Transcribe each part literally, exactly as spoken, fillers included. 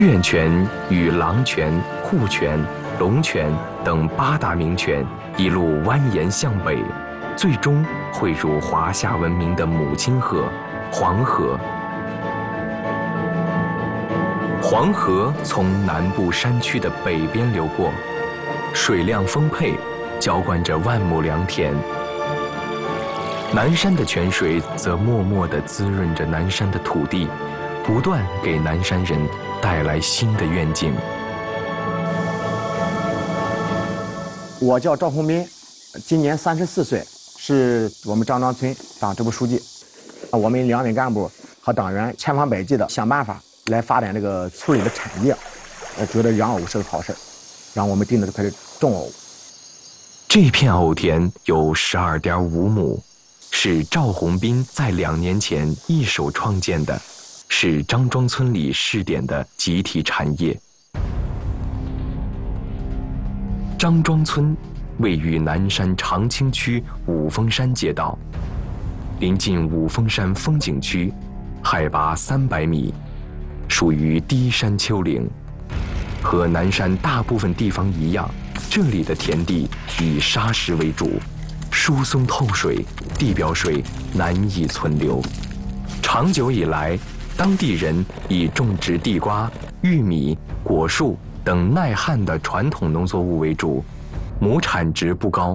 苑泉与狼泉、护泉、龙泉等八大名泉一路蜿蜒向北，最终汇入华夏文明的母亲河——黄河。黄河从南部山区的北边流过，水量丰沛，浇灌着万亩良田。南山的泉水则默默地滋润着南山的土地，不断给南山人带来新的愿景。 我叫赵洪斌，今年三十四岁，是我们张庄村党支部书记。我们两委干部和党员千方百计的想办法来发展这个村里的产业，呃，觉得养藕是个好事，然后我们定的就开始种藕。 这片藕田有十二点五亩，是赵洪斌在两年前一手创建的，是张庄村里试点的集体产业。张庄村位于南山长青区五峰山街道，临近五峰山风景区，海拔三百米，属于低山丘陵。和南山大部分地方一样，这里的田地以沙石为主，疏松透水，地表水难以存留。长久以来，当地人以种植地瓜、玉米、果树等耐旱的传统农作物为主，亩产值不高。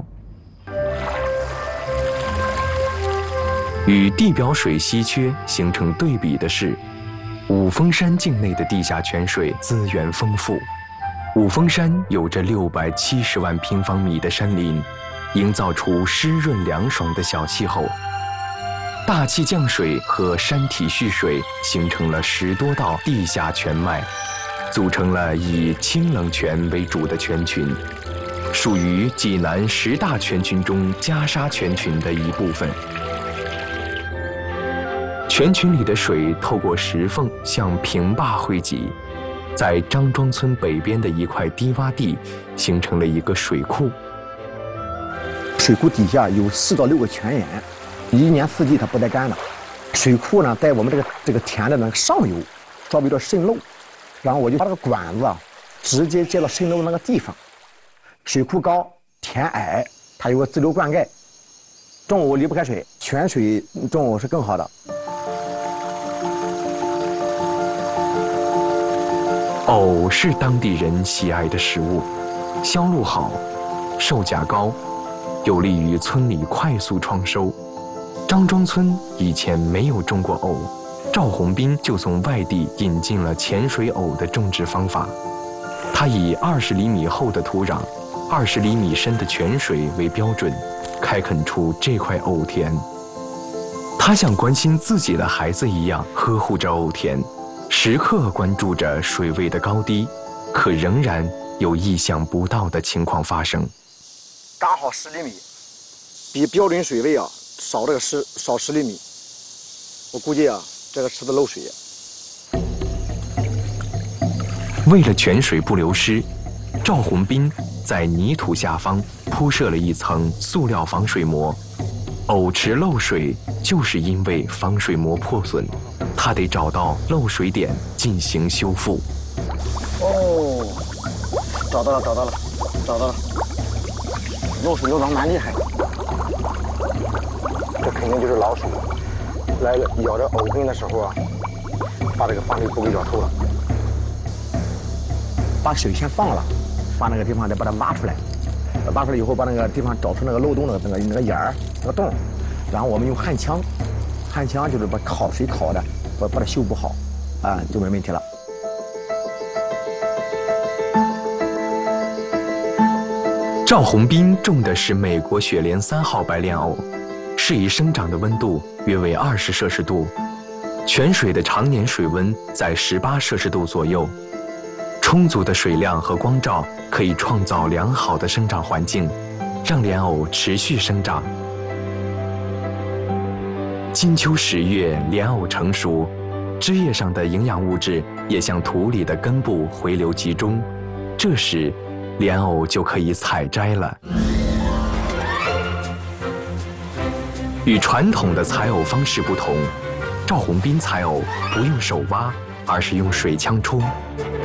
与地表水稀缺形成对比的是，五峰山境内的地下泉水资源丰富。五峰山有着六百七十万平方米的山林，营造出湿润凉爽的小气候。大气降水和山体蓄水形成了十多道地下泉脉，组成了以清冷泉为主的泉群，属于济南十大泉群中加沙泉群的一部分。泉群里的水透过石缝向平坝汇集，在张庄村北边的一块低洼地形成了一个水库。 水库底下有四到六个泉眼，一年四季它不带干的。水库呢，在我们这个这个田的那个上游，稍微有点渗漏，然后我就把这个管子啊，直接接到渗漏的那个地方。水库高，田矮，它有个自流灌溉，种藕离不开水，泉水种藕是更好的。 藕是当地人喜爱的食物，销路好，售价高，有利于村里快速创收。张庄村以前没有种过藕，赵洪斌就从外地引进了潜水藕的种植方法。他以二十厘米厚的土壤、二十厘米深的泉水为标准，开垦出这块藕田。他像关心自己的孩子一样呵护着藕田，时刻关注着水位的高低，可仍然有意想不到的情况发生。 刚好十厘米，比标准水位啊少这个十少十厘米。我估计啊，这个池子漏水。 为了泉水不流失，赵洪斌在泥土下方铺设了一层塑料防水膜。藕池漏水就是因为防水膜破损，他得找到漏水点进行修复。 哦，找到了，找到了，找到了，漏水漏得蛮厉害，这肯定就是老鼠来了，咬着藕根的时候啊，把这个防水布给咬透了。把水先放了，把那个地方再把它挖出来，挖出来以后把那个地方找出那个漏洞的那个那个眼儿那个洞，然后我们用焊枪，焊枪就是把烤水烤的，把把它修补好，啊，就没问题了。 赵洪斌种的是美国雪莲三号白莲藕，适宜生长的温度约为二十摄氏度，泉水的常年水温在十八摄氏度左右。充足的水量和光照可以创造良好的生长环境，让莲藕持续生长。金秋十月，莲藕成熟，枝叶上的营养物质也向土里的根部回流集中，这时莲藕就可以采摘了。与传统的采藕方式不同，赵洪斌采藕不用手挖， 而是用水枪冲。